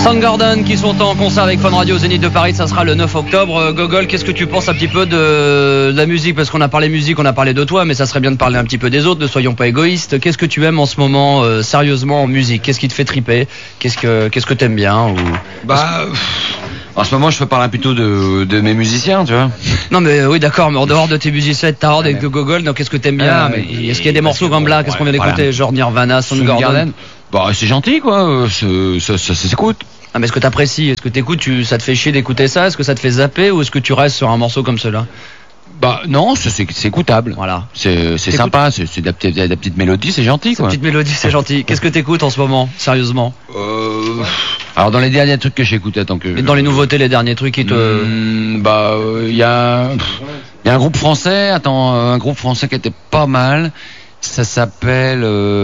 Soundgarden qui sont en concert avec Fun Radio au Zénith de Paris, ça sera le 9 octobre. Gogol, qu'est-ce que tu penses un petit peu de la musique? Parce qu'on a parlé musique, on a parlé de toi, mais ça serait bien de parler un petit peu des autres, ne soyons pas égoïstes. Qu'est-ce que tu aimes en ce moment, sérieusement, en musique? Qu'est-ce qui te fait triper? Qu'est-ce que t'aimes bien ou... En ce moment, je peux parler plutôt de mes musiciens, tu vois. Non mais oui d'accord, mais en dehors de tes musiciens et de Tarod et de Gogol, donc qu'est-ce que t'aimes bien? Est-ce qu'il y a des morceaux comme là, qu'est-ce qu'on vient d'écouter, genre Nirvana, Soundgarden? C'est gentil quoi, ça s'écoute. Ah mais est-ce que t'apprécies? Est-ce que t'écoutes, ça te fait chier d'écouter ça? Est-ce que ça te fait zapper ou est-ce que tu restes sur un morceau comme cela? Non, c'est écoutable. Voilà. C'est sympa, c'est de la petite mélodie, c'est gentil quoi. Petite mélodie, c'est gentil. Qu'est-ce que t'écoutes en ce moment, sérieusement? Alors dans les derniers trucs que j'ai écoutés, Et dans les nouveautés, les derniers trucs qui te... il y a un groupe français, un groupe français qui était pas mal. Ça s'appelle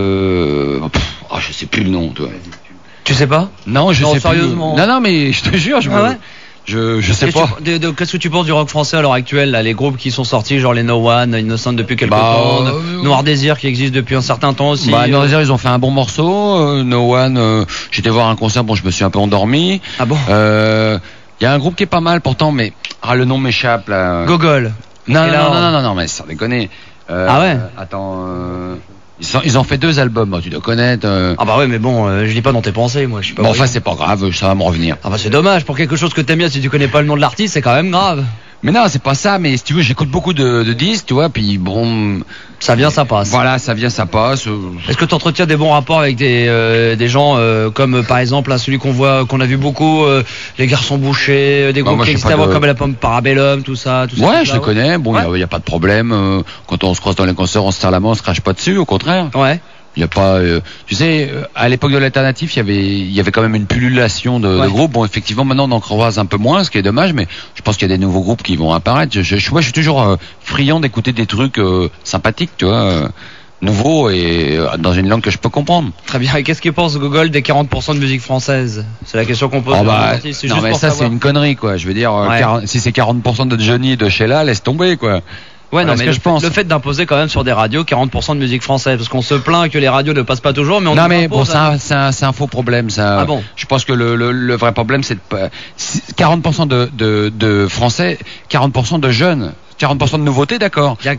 je sais plus le nom, toi. Tu sais pas? Non, je sais sérieusement. Plus. Non, mais je te jure, je sais pas. Qu'est-ce que tu penses du rock français à l'heure actuelle, là, les groupes qui sont sortis, genre les No One, Innocent depuis quelques temps, Noir Désir qui existe depuis un certain temps aussi. Noir Désir, ils ont fait un bon morceau. No One, j'étais voir un concert, je me suis un peu endormi. Ah bon? Il y a un groupe qui est pas mal pourtant, mais le nom m'échappe là. Gogol. Non, mais sans déconner. Ah ouais? Attends. Ils ont fait 2 albums, tu dois connaître. Ah bah ouais, mais bon, je lis pas dans tes pensées, moi. Je suis pas. Enfin, c'est pas grave, ça va me revenir. Ah bah c'est dommage, pour quelque chose que t'aimes bien, si tu connais pas le nom de l'artiste, c'est quand même grave. Mais non, c'est pas ça, mais si tu veux, j'écoute beaucoup de disques, tu vois, puis bon... Ça vient, ça passe. Voilà, ça vient, ça passe. Est-ce que tu entretiens des bons rapports avec des gens comme par exemple là, celui qu'on a vu beaucoup, les Garçons Bouchés, des groupes qui existaient avant comme la Pomme Parabellum, tout ça Ouais, je les connais, il y a pas de problème. Quand on se croise dans les concerts, on se serre la main, on se crache pas dessus, au contraire. Ouais. Il y a pas, tu sais, à l'époque de l'alternatif, il y avait quand même une pullulation de groupes. Bon, effectivement, maintenant on en croise un peu moins, ce qui est dommage, mais je pense qu'il y a des nouveaux groupes qui vont apparaître. Moi, je suis toujours friand d'écouter des trucs sympathiques, tu vois, nouveaux et dans une langue que je peux comprendre. Très bien. Et qu'est-ce qu'il pense Gogol des 40% de musique française? C'est la question qu'on pose. Non, mais ça, c'est une connerie, quoi. Je veux dire, si c'est 40% de Johnny et de Sheila, laisse tomber, quoi. Ouais, non, mais le fait d'imposer quand même sur des radios 40% de musique française, parce qu'on se plaint que les radios ne passent pas toujours, mais c'est un faux problème, ça. Ah bon? Je pense que le vrai problème, c'est 40% de Français, 40% de jeunes. 40% de nouveautés, d'accord. Il y a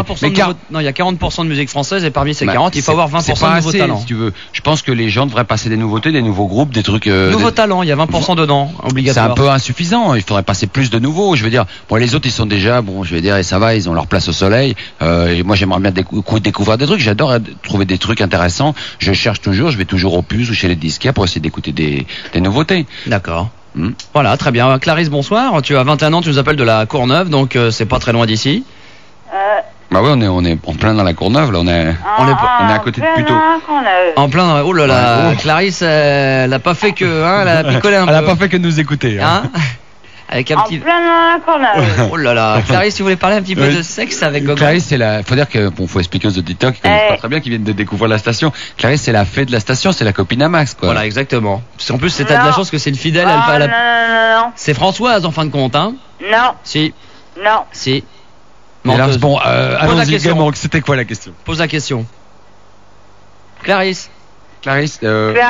40% de musique française et parmi ces 40, il faut avoir 20% de nouveaux talents. Si tu veux. Je pense que les gens devraient passer des nouveautés, des nouveaux groupes, des trucs. Nouveaux talents, il y a 20% dedans, obligatoire. C'est un peu insuffisant. Il faudrait passer plus de nouveaux. Je veux dire, les autres, ils sont déjà, et ça va, ils ont leur place au soleil. Et moi, j'aimerais bien découvrir des trucs. J'adore trouver des trucs intéressants. Je cherche toujours, je vais toujours au puce ou chez les disquaires pour essayer d'écouter des nouveautés. D'accord. Voilà, très bien. Clarisse, bonsoir. Tu as 21 ans, tu nous appelles de la Courneuve, donc c'est pas très loin d'ici. Bah oui, on est en plein dans la Courneuve, là, on est à côté de Puteaux. En plein, oh là là, Clarisse, elle a pas fait que, elle a picolé un peu. Elle a pas fait que nous écouter, hein. Avec un petit... En plein dans la Courneuve. Oh là là, Clarisse, tu voulais parler un petit peu de sexe avec Gogol? Clarisse, faut dire que, faut expliquer aux auditeurs qui connaissent pas très bien, qui viennent de découvrir la station. Clarisse, c'est la fée de la station, c'est la copine à Max, quoi. Voilà, exactement. Parce qu'en plus, t'as de la chance que c'est une fidèle, non. C'est Françoise, en fin de compte, hein? Non. Si. Non. Si. Alors, bon, allons-y, c'était quoi la question? Pose la question. Clarisse. Clarisse,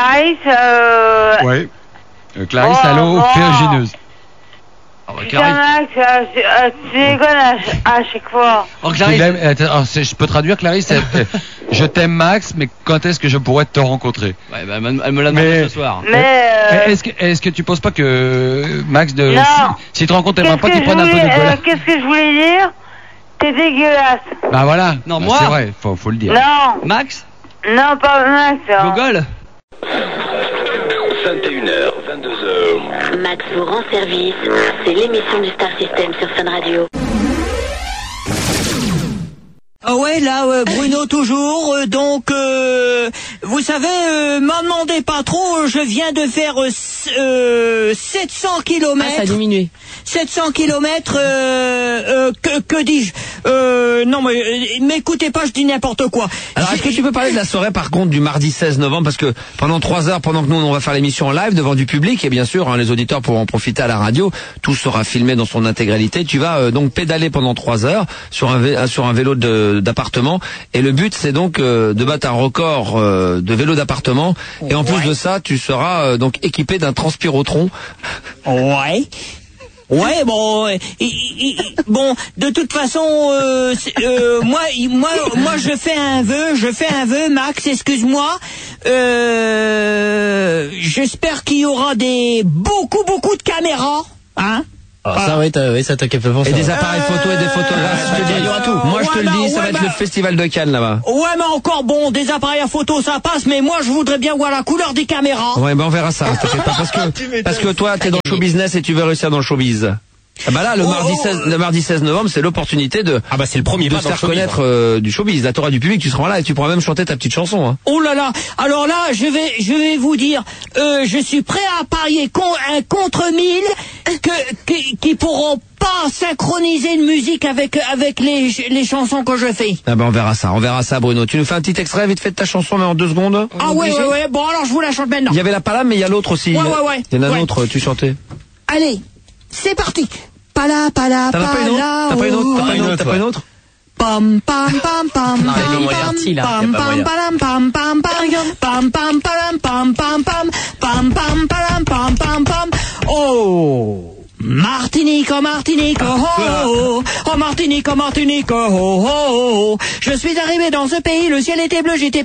Ouais. Clarisse, allô, fergineuse. Ah bah, Max, tu déconnes à chaque fois. Oh, Clarisse. Je peux traduire, Clarisse. Je t'aime, Max, mais quand est-ce que je pourrais te rencontrer? Ouais, elle me l'a demandé ce soir. Mais est-ce que tu penses pas que Max non. si tu te rends compte, t'aimerais pas qu'il prenne un peu de colère? Qu'est-ce que je voulais dire? T'es dégueulasse. Bah voilà. Non, moi. C'est vrai, faut le dire. Non. Max? Non, pas Max. Gogol? 21h, 22h. Max vous rend service. C'est l'émission du Star System sur Fun Radio. Ah ouais, là, Bruno toujours, vous savez, m'en demandez pas trop, je viens de faire 700 km. Ah, ça a diminué. 700 km, que dis-je non, mais m'écoutez pas, je dis n'importe quoi. Alors, est-ce que tu peux parler de la soirée, par contre, du mardi 16 novembre? Parce que pendant 3 heures, pendant que nous, on va faire l'émission en live devant du public, et bien sûr, les auditeurs pourront en profiter à la radio, tout sera filmé dans son intégralité. Tu vas donc pédaler pendant 3 heures sur un vélo de d'appartement. Et le but, c'est donc de battre un record de vélo d'appartement. Et en plus de ça, tu seras donc équipé d'un transpirotron. Ouais. Ouais, bon, bon, de toute façon, moi, je fais un vœu, Max, excuse-moi. J'espère qu'il y aura beaucoup de caméras, hein. Ça, oui, ça t'inquiète pas. Et des appareils photo et des photographes. Il y aura tout. Moi, je te le dis, ça va être le festival de Cannes, là-bas. Ouais, mais encore, bon, des appareils à photo, ça passe, mais moi, je voudrais bien voir la couleur des caméras. Ouais, ben, on verra ça, t'inquiète pas, parce que toi, t'es dans le show business et tu veux réussir dans le showbiz. Ah bah là, le mardi 16 novembre, c'est l'opportunité de c'est le premier de se faire connaître du showbiz. Là, t'auras du public, tu seras là et tu pourras même chanter ta petite chanson. Hein. Oh là là. Alors là, je vais vous dire, je suis prêt à parier contre 1000 qui pourront pas synchroniser une musique avec les chansons que je fais. Ah bah on verra ça, Bruno. Tu nous fais un petit extrait vite fait de ta chanson, mais en 2 secondes. Ah ouais. Bon alors je vous la chante maintenant. Il y avait la palame, mais il y a l'autre aussi. Ouais. Il y en a un autre, tu chantais. Allez, c'est parti. Pala. T'as pas une autre? Pam pam pam pam pam pam pam pam pam pam pam. Oh, Martinique, oh Martinique, oh Martinique, oh Martinique, oh. Je suis arrivé dans ce pays, le ciel était bleu, j'étais